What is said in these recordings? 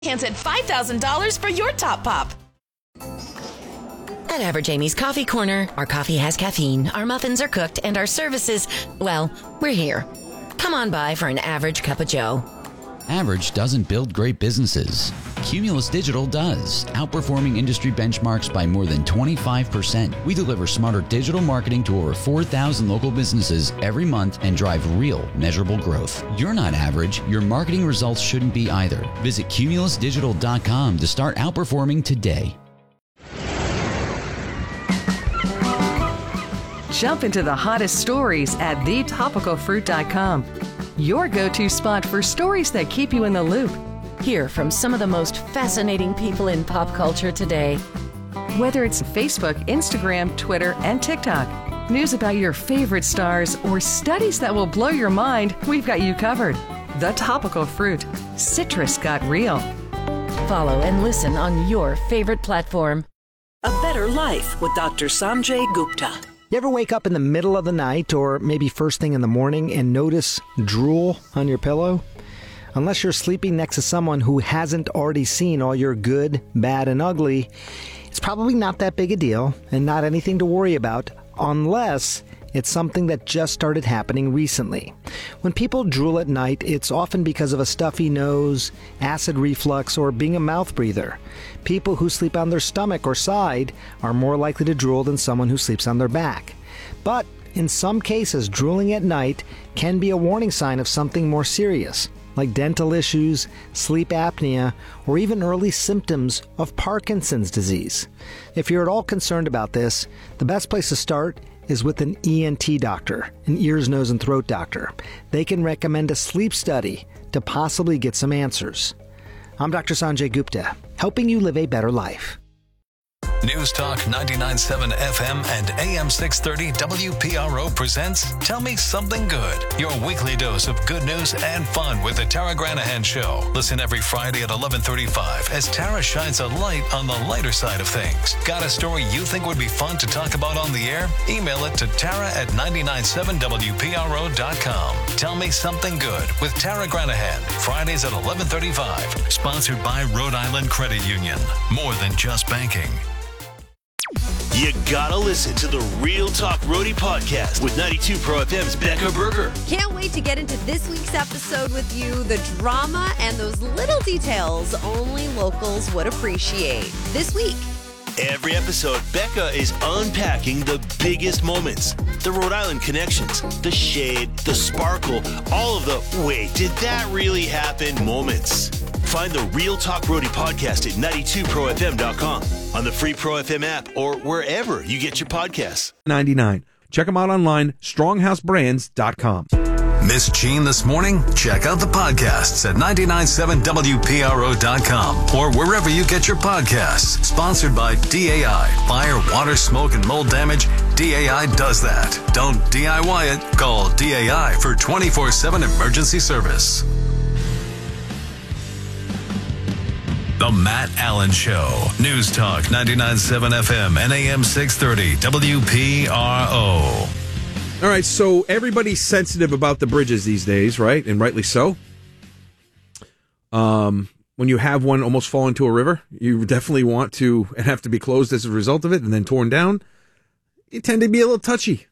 Hands at $5,000 for your top pop. At Average Amy's Coffee Corner, our coffee has caffeine, our muffins are cooked, and our services, well, we're here. Come on by for an average cup of joe. Average doesn't build great businesses. Cumulus Digital does, outperforming industry benchmarks by more than 25%. We deliver smarter digital marketing to over 4,000 local businesses every month and drive real, measurable growth. You're not average. Your marketing results shouldn't be either. Visit cumulusdigital.com to start outperforming today. Jump into the hottest stories at thetopicalfruit.com. Your go-to spot for stories that keep you in the loop. Hear from some of the most fascinating people in pop culture today. Whether it's Facebook, Instagram, Twitter, and TikTok, news about your favorite stars, or studies that will blow your mind, we've got you covered. The Topical Fruit. Citrus got real. Follow and listen on your favorite platform. A Better Life with Dr. Sanjay Gupta. You ever wake up in the middle of the night or maybe first thing in the morning and notice drool on your pillow? Unless you're sleeping next to someone who hasn't already seen all your good, bad, and ugly, it's probably not that big a deal and not anything to worry about unless it's something that just started happening recently. When people drool at night, it's often because of a stuffy nose, acid reflux, or being a mouth breather. People who sleep on their stomach or side are more likely to drool than someone who sleeps on their back. But in some cases, drooling at night can be a warning sign of something more serious, like dental issues, sleep apnea, or even early symptoms of Parkinson's disease. If you're at all concerned about this, the best place to start is with an ENT doctor, an ears, nose, and throat doctor. They can recommend a sleep study to possibly get some answers. I'm Dr. Sanjay Gupta, helping you live a better life. News Talk 99.7 FM and AM 630 WPRO presents Tell Me Something Good, your weekly dose of good news and fun with the Tara Granahan Show. Listen every Friday at 11:35 as Tara shines a light on the lighter side of things. Got a story you think would be fun to talk about on the air? Email it to Tara at 997WPRO.com. Tell Me Something Good with Tara Granahan, Fridays at 11:35. Sponsored by Rhode Island Credit Union. More than just banking. You gotta listen to the Real Talk Roadie podcast with 92 Pro FM's Becca Berger. Can't wait to get into this week's episode with you. The drama and those little details only locals would appreciate. This week. Every episode, Becca is unpacking the biggest moments. The Rhode Island connections, the shade, the sparkle, all of the wait, did that really happen moments. Find the Real Talk Roadie podcast at 92profm.com, on the free Pro FM app, or wherever you get your podcasts. 99. Check them out online, stronghouseBrands.com. Miss Jean this morning? Check out the podcasts at 997WPRO.com or wherever you get your podcasts. Sponsored by DAI. Fire, water, smoke, and mold damage. DAI does that. Don't DIY it. Call DAI for 24/7 emergency service. The Matt Allen Show. News Talk 99.7 FM and AM 630 WPRO. All right, so everybody's sensitive about the bridges these days, right? And rightly so. When you have one almost fall into a river, you definitely want to and have to be closed as a result of it and then torn down. You tend to be a little touchy.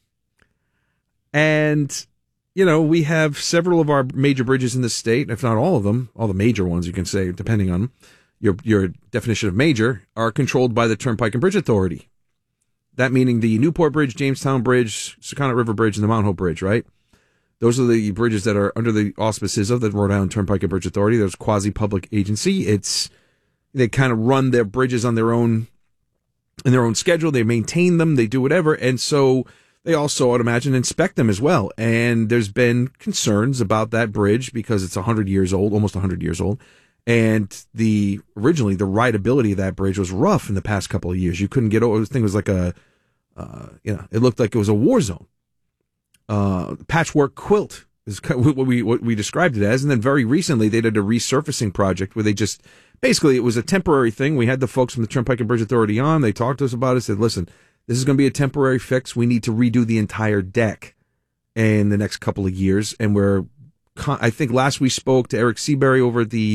And, you know, we have several of our major bridges in the state, if not all of them, all the major ones you can say, depending on your definition of major, are controlled by the Turnpike and Bridge Authority. That meaning the Newport Bridge, Jamestown Bridge, Sakonnet River Bridge, and the Mount Hope Bridge, right? Those are the bridges that are under the auspices of the Rhode Island Turnpike and Bridge Authority. There's quasi-public agency. They kind of run their bridges on their own, in their own schedule. They maintain them. They do whatever. And so they also, I'd imagine, inspect them as well. And there's been concerns about that bridge because it's 100 years old, almost 100 years old. And originally the rideability of that bridge was rough in the past couple of years. You couldn't get over. The thing was like it looked like it was a war zone. Patchwork quilt is what we described it as. And then very recently they did a resurfacing project where basically it was a temporary thing. We had the folks from the Turnpike and Bridge Authority on. They talked to us about it, said, listen, this is going to be a temporary fix. We need to redo the entire deck in the next couple of years. And I think last we spoke to Eric Seabury over at the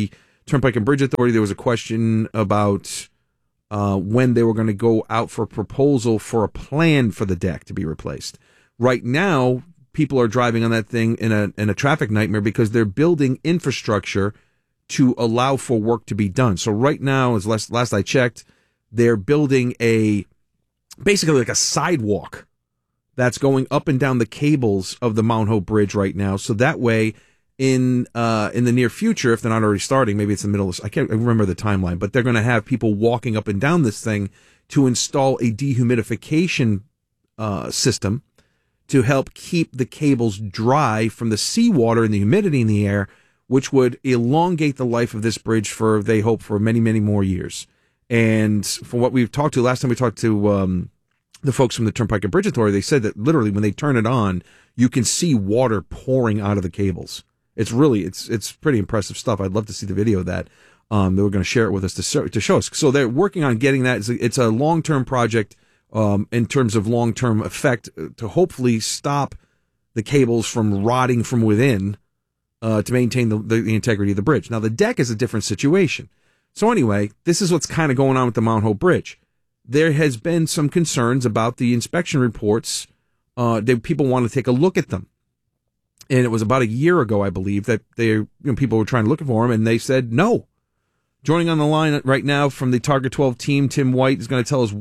Turnpike and Bridge Authority, there was a question about when they were going to go out for a proposal for a plan for the deck to be replaced. Right now, people are driving on that thing in a traffic nightmare because they're building infrastructure to allow for work to be done. So right now, as last I checked, they're building basically like a sidewalk that's going up and down the cables of the Mount Hope Bridge right now. So that way, in the near future, if they're not already starting, maybe it's the middle of, I can't remember the timeline, but they're going to have people walking up and down this thing to install a dehumidification system to help keep the cables dry from the seawater and the humidity in the air, which would elongate the life of this bridge for, they hope, for many, many more years. And from what we've talked to, last time we talked to the folks from the Turnpike and Bridge Authority, they said that literally when they turn it on, you can see water pouring out of the cables. It's really, it's pretty impressive stuff. I'd love to see the video of that. They were going to share it with us to show us. So they're working on getting that. It's a long-term project in terms of long-term effect to hopefully stop the cables from rotting from within to maintain the integrity of the bridge. Now, the deck is a different situation. So anyway, this is what's kind of going on with the Mount Hope Bridge. There has been some concerns about the inspection reports. People want to take a look at them. And it was about a year ago, I believe, that people were trying to look for them, and they said no. Joining on the line right now from the Target 12 team, Tim White is going to tell us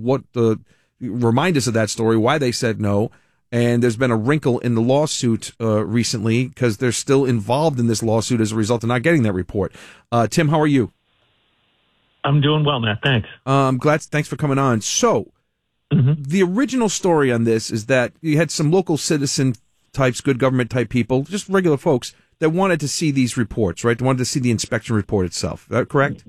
remind us of that story, why they said no. And there's been a wrinkle in the lawsuit recently because they're still involved in this lawsuit as a result of not getting that report. Tim, how are you? I'm doing well, Matt. Thanks. Thanks for coming on. So, the original story on this is that you had some local citizen types, good government type people, just regular folks that wanted to see these reports, right? They wanted to see the inspection report itself. Is that correct?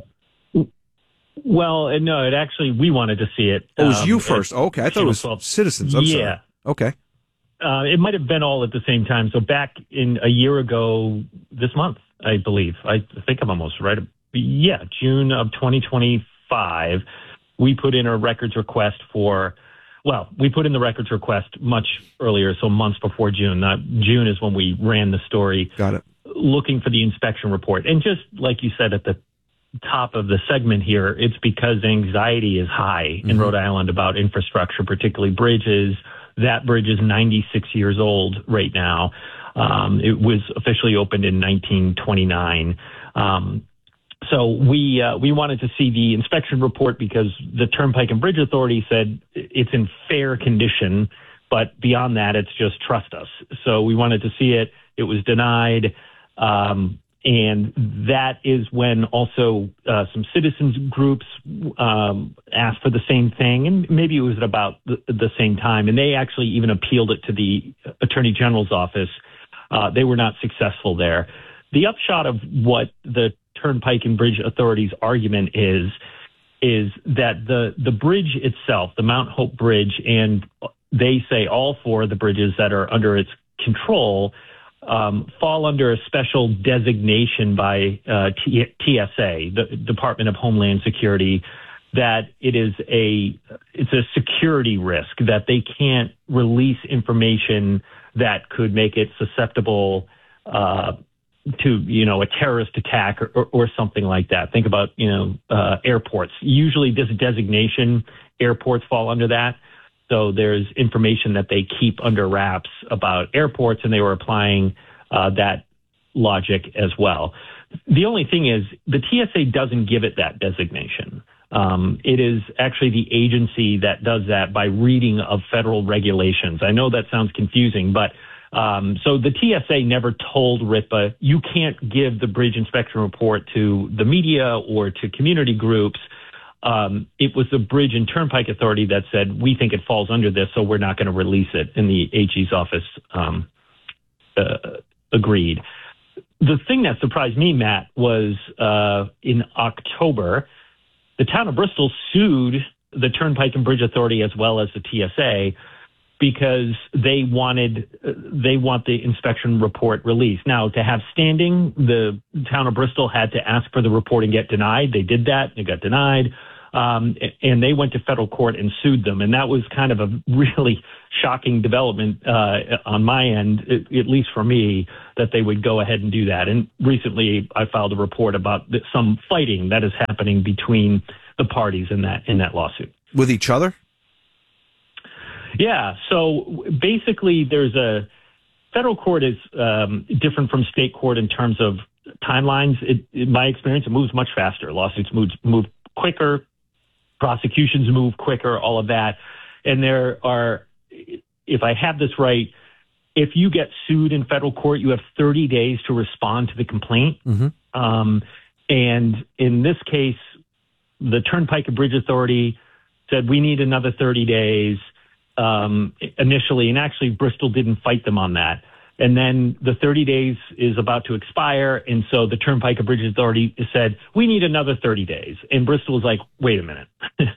Well, no, we wanted to see it. Oh, it was you first. Okay. I thought it was citizens. I'm sorry. Okay. It might have been all at the same time. So back in a year ago this month, I believe. I think I'm almost right. Yeah, June of 2025, we put in a records request we put in the records request much earlier, so months before June. June is when we ran the story. Got it. Looking for the inspection report. And just like you said at the top of the segment here, it's because anxiety is high in Rhode Island about infrastructure, particularly bridges. That bridge is 96 years old right now. It was officially opened in 1929. So we wanted to see the inspection report because the Turnpike and Bridge Authority said it's in fair condition, but beyond that, it's just trust us. So we wanted to see it. It was denied. And that is when also some citizens groups asked for the same thing, and maybe it was at about the same time. And they actually even appealed it to the Attorney General's office. They were not successful there. The upshot of what the Turnpike and Bridge Authority's argument is that the bridge itself, the Mount Hope Bridge, and they say all four of the bridges that are under its control fall under a special designation by TSA, the Department of Homeland Security, that it's a security risk, that they can't release information that could make it susceptible to, a terrorist attack or something like that. Think about, airports. Usually this designation, airports fall under that. So there's information that they keep under wraps about airports, and they were applying that logic as well. The only thing is the TSA doesn't give it that designation. It is actually the agency that does that by reading of federal regulations. I know that sounds confusing, but so the TSA never told RITPA, you can't give the bridge inspection report to the media or to community groups. It was the Bridge and Turnpike Authority that said, we think it falls under this, so we're not going to release it. And the AG's office agreed. The thing that surprised me, Matt, was in October, the town of Bristol sued the Turnpike and Bridge Authority as well as the TSA because they want the inspection report released. Now, to have standing, the town of Bristol had to ask for the report and get denied. They did that. It got denied. and they went to federal court and sued them. And that was kind of a really shocking development on my end, at least for me, that they would go ahead and do that. And recently I filed a report about some fighting that is happening between the parties in that lawsuit. With each other? Yeah. So basically federal court is different from state court in terms of timelines. In my experience, it moves much faster. Lawsuits move quicker. Prosecutions move quicker, all of that. And there are, if I have this right, if you get sued in federal court, you have 30 days to respond to the complaint. Mm-hmm. And in this case, the Turnpike and Bridge Authority said we need another 30 days initially. And actually, Bristol didn't fight them on that. And then the 30 days is about to expire. And so the Turnpike and Bridge Authority said, we need another 30 days. And Bristol was like, wait a minute,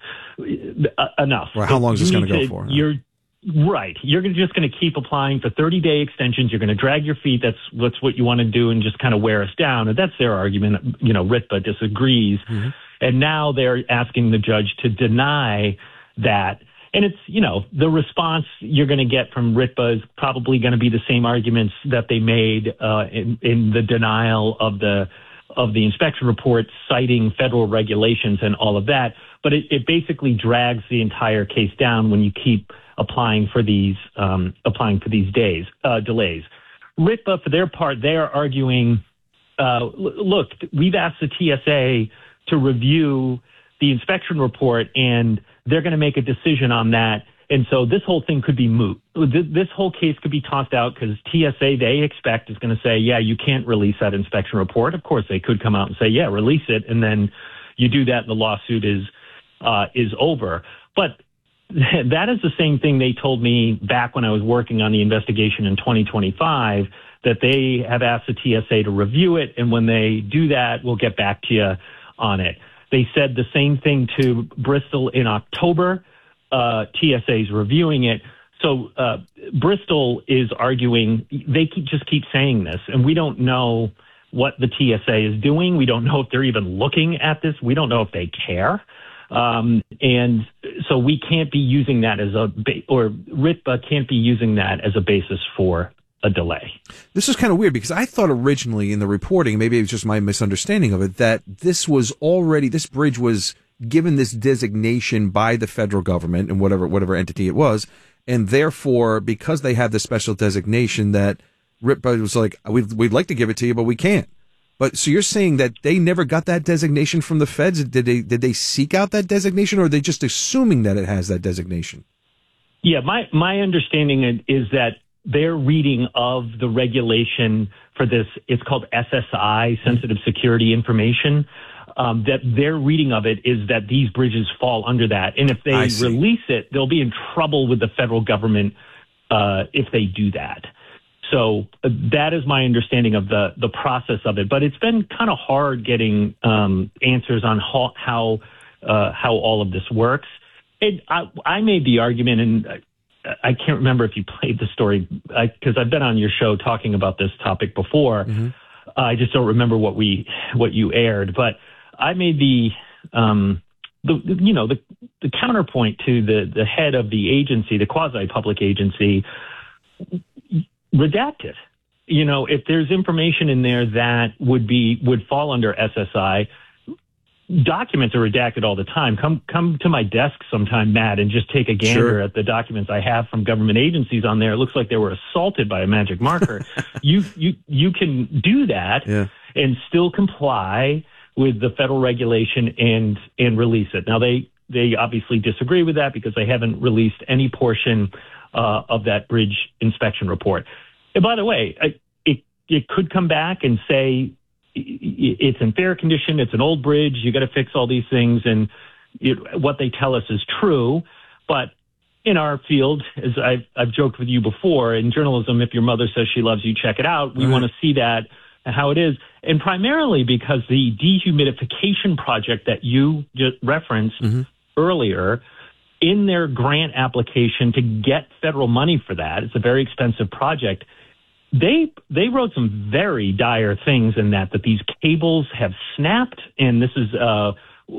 enough. Well, how long is this going to go for? You're right. You're just going to keep applying for 30-day extensions. You're going to drag your feet. That's what you want to do and just kind of wear us down. And that's their argument. RITPA disagrees. Mm-hmm. And now they're asking the judge to deny that. And it's, the response you're going to get from RITPA is probably going to be the same arguments that they made in the denial of the inspection report, citing federal regulations and all of that. But it basically drags the entire case down when you keep applying for these delays. RITPA, for their part, they are arguing, look, we've asked the TSA to review the inspection report, and they're going to make a decision on that. And so this whole thing could be moot. This whole case could be tossed out because TSA, they expect, is going to say, yeah, you can't release that inspection report. Of course, they could come out and say, yeah, release it. And then you do that and the lawsuit is over. But that is the same thing they told me back when I was working on the investigation in 2025, that they have asked the TSA to review it. And when they do that, we'll get back to you on it. They said the same thing to Bristol in October. TSA is reviewing it. So Bristol is arguing, they just keep saying this, and we don't know what the TSA is doing. We don't know if they're even looking at this. We don't know if they care. And so we can't be using that or RITPA can't be using that as a basis for a delay. This is kind of weird because I thought originally in the reporting, maybe it was just my misunderstanding of it, that this bridge was given this designation by the federal government and whatever entity it was, and therefore, because they have this special designation, that RITPA was like, we'd like to give it to you, but we can't. But so you're saying that they never got that designation from the feds? Did they seek out that designation, or are they just assuming that it has that designation? Yeah, my understanding is that their reading of the regulation for this, it's called SSI, Sensitive Security Information, that their reading of it is that these bridges fall under that. And if they release it, they'll be in trouble with the federal government if they do that. So that is my understanding of the process of it. But it's been kind of hard getting answers on how all of this works. I made the argument, and I can't remember if you played the story because I've been on your show talking about this topic before. Mm-hmm. I just don't remember what you aired, but I made the counterpoint to the head of the agency, the quasi-public agency, redacted. If there's information in there that would fall under SSI, documents are redacted all the time. Come to my desk sometime, Matt, and just take a gander at the documents I have from government agencies on there. It looks like they were assaulted by a magic marker. You can do that and still comply with the federal regulation and release it. Now they obviously disagree with that because they haven't released any portion of that bridge inspection report. And by the way, it could come back and say it's in fair condition. It's an old bridge. You got to fix all these things. And what they tell us is true. But in our field, as I've joked with you before, in journalism, if your mother says she loves you, check it out. We want to see that, how it is. And primarily because the dehumidification project that you just referenced earlier, in their grant application to get federal money for that, it's a very expensive project. they wrote some very dire things in that these cables have snapped, and this is the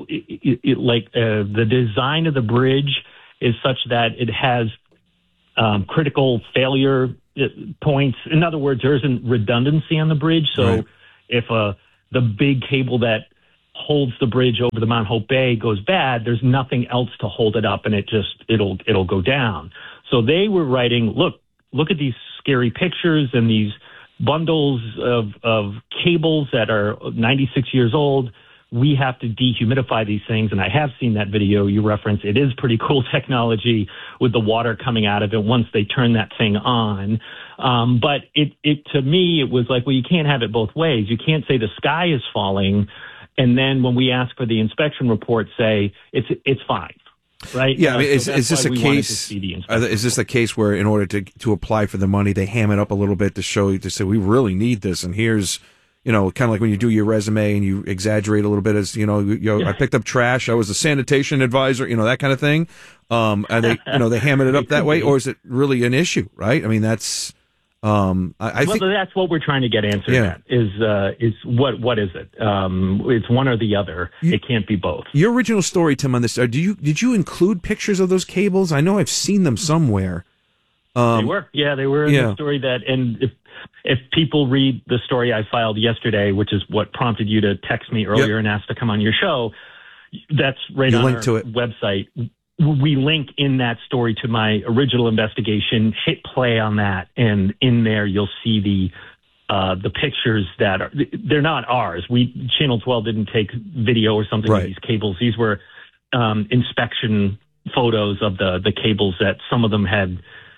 design of the bridge is such that it has critical failure points. In other words, there isn't redundancy on the bridge. So right. if the big cable that holds the bridge over the Mount Hope Bay goes bad, there's nothing else to hold it up, and it'll go down. So they were writing, look at these scary pictures and these bundles of cables that are 96 years old. We have to dehumidify these things. And I have seen that video you referenced. It is pretty cool technology with the water coming out of it once they turn that thing on. But it to me, it was like, well, you can't have it both ways. You can't say the sky is falling, and then when we ask for the inspection report, say it's fine. Right. Yeah. I mean, is this a case? Is this a case where, in order to apply for the money, they ham it up a little bit to say we really need this, and here's, kind of like when you do your resume and you exaggerate a little bit as I picked up trash, I was a sanitation advisor, that kind of thing. And they they ham it up that way, or is it really an issue? Right. I mean, that's. I think that's what we're trying to get answered at is what is it? It's one or the other. It can't be both. Your original story, Tim, on this, did you include pictures of those cables? I know I've seen them somewhere. They were in the story and if people read the story I filed yesterday, which is what prompted you to text me earlier and ask to come on your show, that's right on our website. We link in that story to my original investigation. Hit play on that, and in there you'll see the pictures they're not ours. Channel 12 didn't take video or something of these cables. These were inspection photos of the cables that some of them had.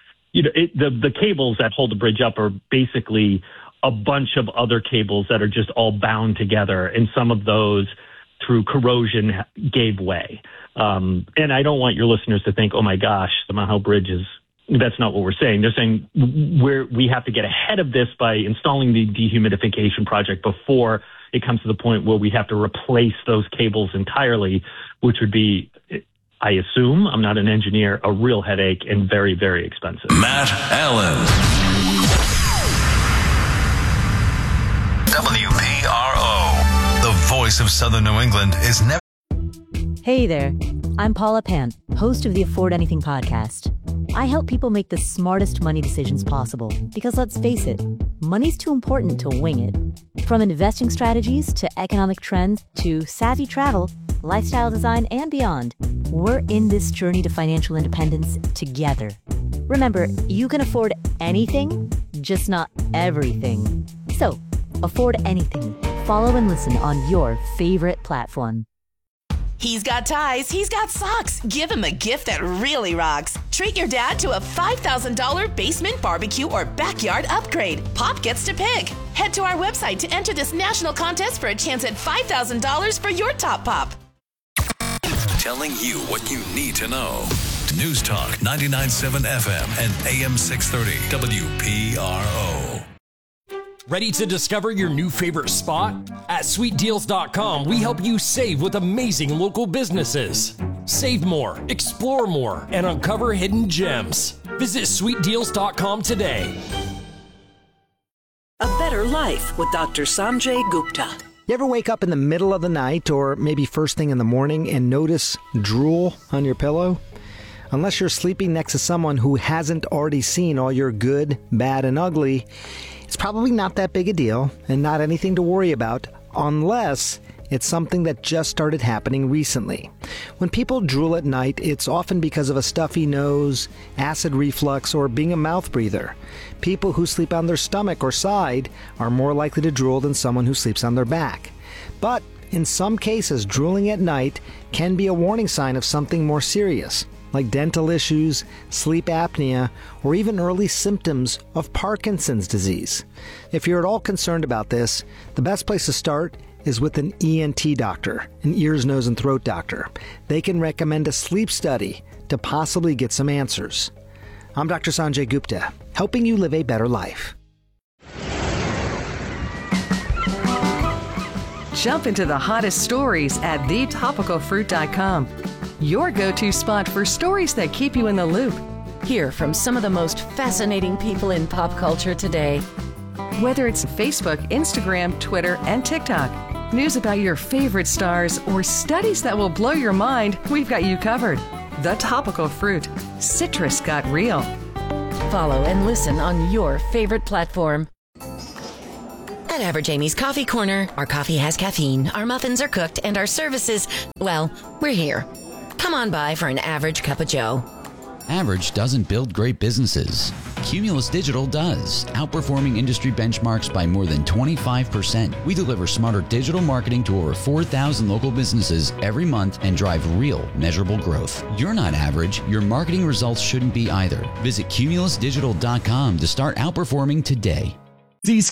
The cables that hold the bridge up are basically a bunch of other cables that are just all bound together, and some of those through corrosion gave way. And I don't want your listeners to think, oh my gosh, the Mount Hope Bridge that's not what we're saying. They're saying we have to get ahead of this by installing the dehumidification project before it comes to the point where we have to replace those cables entirely, which would be, I assume, I'm not an engineer, a real headache and very, very expensive. Matt Allen. WPRO. The voice of Southern New England is never. Hey there, I'm Paula Pant, host of the Afford Anything podcast. I help people make the smartest money decisions possible because, let's face it, money's too important to wing it. From investing strategies to economic trends to savvy travel, lifestyle design, and beyond, we're in this journey to financial independence together. Remember, you can afford anything, just not everything. So, afford anything. Follow and listen on your favorite platform. He's got ties, he's got socks. Give him a gift that really rocks. Treat your dad to a $5,000 basement barbecue or backyard upgrade. Pop gets to pick. Head to our website to enter this national contest for a chance at $5,000 for your top pop. Telling you what you need to know. News Talk 99.7 FM and AM 630 WPRO. Ready to discover your new favorite spot? At SweetDeals.com, we help you save with amazing local businesses. Save more, explore more, and uncover hidden gems. Visit SweetDeals.com today. A Better Life with Dr. Sanjay Gupta. You ever wake up in the middle of the night or maybe first thing in the morning and notice drool on your pillow? Unless you're sleeping next to someone who hasn't already seen all your good, bad, and ugly, it's probably not that big a deal and not anything to worry about unless it's something that just started happening recently. When people drool at night, it's often because of a stuffy nose, acid reflux, or being a mouth breather. People who sleep on their stomach or side are more likely to drool than someone who sleeps on their back. But in some cases, drooling at night can be a warning sign of something more serious, like dental issues, sleep apnea, or even early symptoms of Parkinson's disease. If you're at all concerned about this, the best place to start is with an ENT doctor, an ears, nose, and throat doctor. They can recommend a sleep study to possibly get some answers. I'm Dr. Sanjay Gupta, helping you live a better life. Jump into the hottest stories at thetopicalfruit.com. Your go-to spot for stories that keep you in the loop. Hear from some of the most fascinating people in pop culture today. Whether it's Facebook, Instagram, Twitter, and TikTok, news about your favorite stars, or studies that will blow your mind, we've got you covered. The Topical Fruit. Citrus got real. Follow and listen on your favorite platform. At Average Amy's Coffee Corner, our coffee has caffeine, our muffins are cooked, and our services, well, we're here. Come on by for an average cup of joe. Average doesn't build great businesses. Cumulus Digital does, outperforming industry benchmarks by more than 25%. We deliver smarter digital marketing to over 4,000 local businesses every month and drive real, measurable growth. You're not average. Your marketing results shouldn't be either. Visit cumulusdigital.com to start outperforming today. These